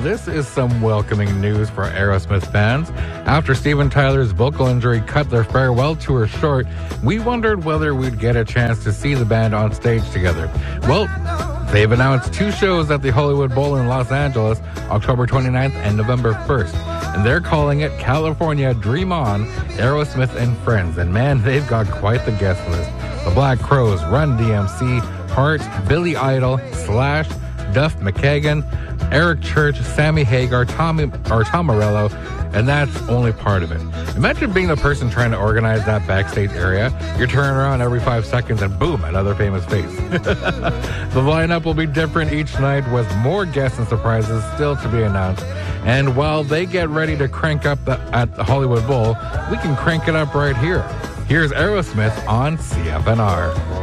this is some welcoming news for Aerosmith fans. After Steven Tyler's vocal injury cut their farewell tour short, we wondered whether we'd get a chance to see the band on stage together. Well, they've announced 2 shows at the Hollywood Bowl in Los Angeles, October 29th and November 1st. And they're calling it California Dream On, Aerosmith and Friends. And man, they've got quite the guest list. The Black Crowes, Run DMC, Heart, Billy Idol, Slash, Duff McKagan, Eric Church, Sammy Hagar, Tom Morello, and that's only part of it. Imagine being the person trying to organize that backstage area. You're turning around every 5 seconds and boom, another famous face. The lineup will be different each night with more guests and surprises still to be announced. And while they get ready to crank up at the Hollywood Bowl, we can crank it up right here. Here's Aerosmith on CFNR.